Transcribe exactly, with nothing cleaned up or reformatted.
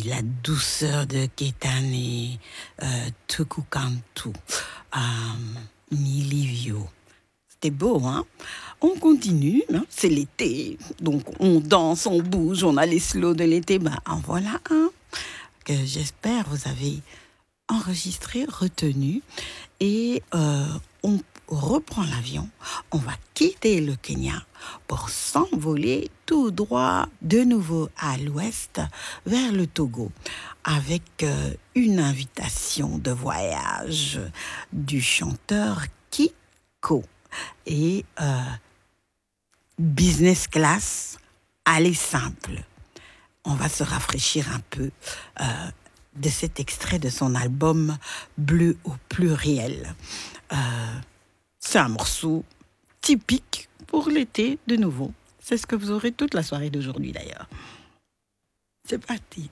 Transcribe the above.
la douceur de Ketane, euh, Tukukantu, euh, Milivio. C'était beau, hein? On continue, hein? C'est l'été, donc on danse, on bouge, on a les slows de l'été. Ben, en voilà un que j'espère vous avez enregistré, retenu. Et euh, on reprend l'avion, on va quitter le Kenya pour s'envoler tout droit de nouveau à l'ouest vers le Togo avec euh, une invitation de voyage du chanteur Kiko et euh, business class, aller simple. On va se rafraîchir un peu euh, de cet extrait de son album Bleu au pluriel. Euh, c'est un morceau typique pour l'été de nouveau. C'est ce que vous aurez toute la soirée d'aujourd'hui d'ailleurs. C'est parti.